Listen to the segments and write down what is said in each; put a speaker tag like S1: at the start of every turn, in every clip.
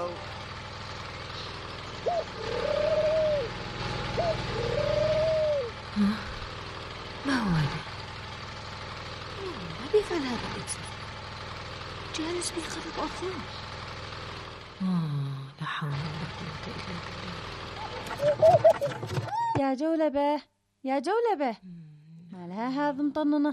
S1: ما هو هذا؟ ما بيفعل هذا الإنسان، جالس بيخرب أرضه. لا حول ولا قوة إلا بالله.
S2: يا جولبة يا جولبة، ما لها هذا مطننة؟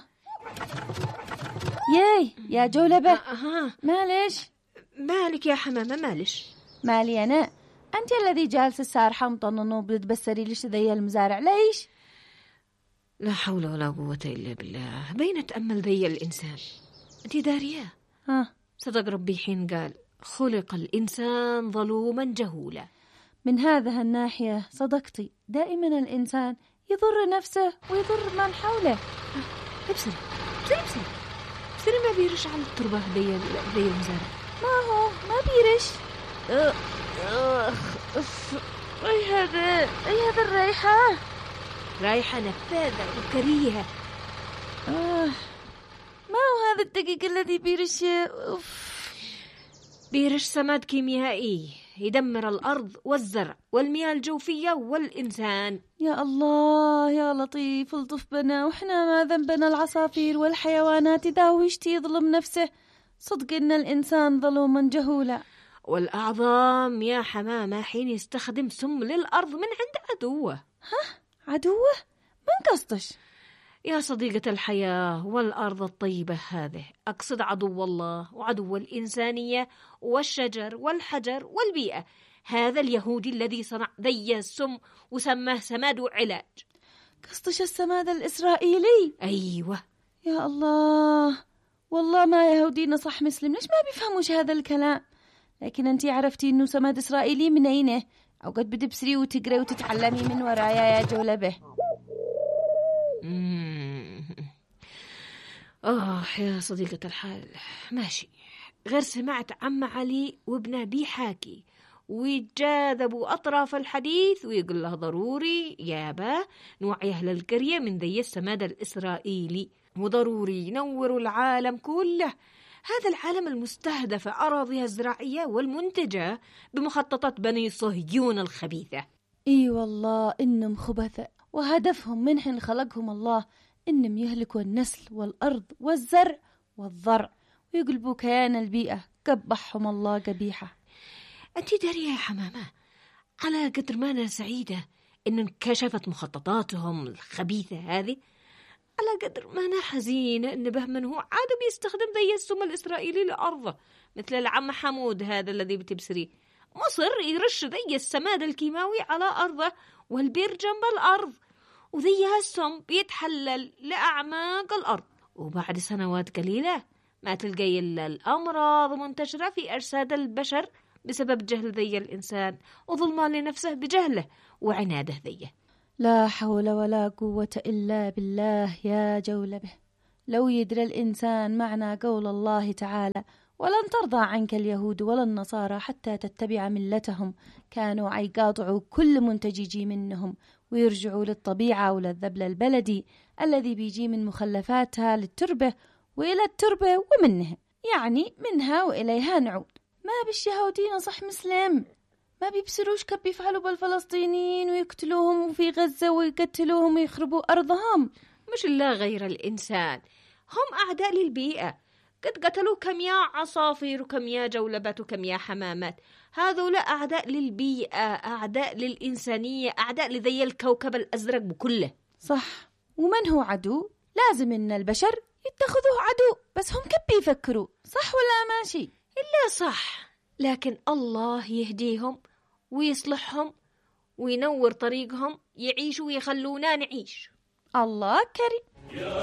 S2: ياي يا جولبة، مالش؟
S1: مالك يا حمامة؟
S2: مالي أنا؟ أنت الذي جالس السارحة مطننة وبتبسري ليش ذي المزارع ليش؟
S1: لا حول ولا قوة إلا بالله. بين أتأمل ذي الإنسان. أنت دارية؟ صدق ربي حين قال خلق الإنسان ظلوما جهولا.
S2: من هذه الناحية صدقتي، دائما الإنسان يضر نفسه ويضر من حوله.
S1: ابصري ما بيرش على التربة ذي المزارع.
S2: ما بيرش. أي هذا الريحة،
S1: رايحة نفاذة وكريهة.
S2: ما هو هذا الدقيق الذي بيرش؟
S1: بيرش سماد كيميائي يدمر الأرض والزرع والمياه الجوفية والإنسان.
S2: يا الله يا لطيف، الطف بنا وإحنا ما ذنبنا العصافير والحيوانات إذا هو يشتي يظلم نفسه. صدق إن الإنسان ظلوما جهولا.
S1: والأعظم يا حمامة حين يستخدم سم للأرض من عند عدوه.
S2: عدوه؟ من قصدش؟
S1: يا صديقة الحياة والأرض الطيبة هذه، أقصد عدو الله وعدو الإنسانية والشجر والحجر والبيئة. هذا اليهودي الذي صنع ذي السم وسماه سماد علاج.
S2: قصدش السماد الإسرائيلي؟
S1: أيوة.
S2: يا الله، والله ما يهودينا صح مسلم، ليش ما بيفهموش هذا الكلام؟ لكن أنتي عرفتي إنه سماد إسرائيلي من أينه؟ أو قد بتبصري وتقري وتتعلمي من ورايا يا جولبة.
S1: يا صديقة الحال، ماشي. غير سمعت عم علي وابنه بيحاكي ويتجاذبوا أطراف الحديث ويقول له ضروري يابا نوعي أهل القرية من ذي السماد الإسرائيلي، وضروري ينوروا العالم كله. هذا العالم المستهدف أراضيها الزراعية والمنتجة بمخططات بني صهيون الخبيثة.
S2: إي والله إنهم خبثاء، وهدفهم من حين خلقهم الله إنهم يهلكوا النسل والأرض والزرع والضرع ويقلبوا كيان البيئة. قبحهم الله قبيحة.
S1: أنت دارية يا حمامة، على قدر ما أنا سعيدة إن انكشفت مخططاتهم الخبيثة هذه، على قدر ما أنا حزينة إن بهمن هو عاد بيستخدم ذي السم الإسرائيلي لأرضه، مثل العم حمود هذا الذي بتبصريه مصر يرش ذي السماد الكيماوي على أرضه والبير جنب الأرض، وذي هالسم بيتحلل لأعماق الأرض، وبعد سنوات قليلة ما تلقي إلا الأمراض منتشرة في أجساد البشر بسبب جهل ذي الإنسان وظلمه لنفسه بجهله وعناده ذيه.
S2: لا حول ولا قوة إلا بالله يا جولبه. لو يدري الإنسان معنى قول الله تعالى ولن ترضى عنك اليهود ولا النصارى حتى تتبع ملتهم، كانوا يقاطعوا كل منتج يجي منهم ويرجعوا للطبيعة وللذبل البلدي الذي بيجي من مخلفاتها للتربة وإلى التربة ومنها، يعني منها وإليها نعود. ما بش يهودين صح مسلم، ما بيبصروش كيف بيفعلوا بالفلسطينيين ويقتلوهم في غزة ويقتلوهم ويخربوا أرضهم.
S1: مش إلا غير الإنسان، هم أعداء للبيئة. قد قتلوا كم يا عصافير وكم يا جولبات وكم يا حمامات. هذول أعداء للبيئة، أعداء للإنسانية، أعداء لذي الكوكب الأزرق بكله.
S2: صح. ومن هو عدو؟ لازم إن البشر يتخذوه عدو، بس هم كيف بيفكروا؟ صح ولا ماشي؟
S1: إلا صح، لكن الله يهديهم ويصلحهم وينور طريقهم يعيشوا ويخلونا نعيش.
S2: الله كريم.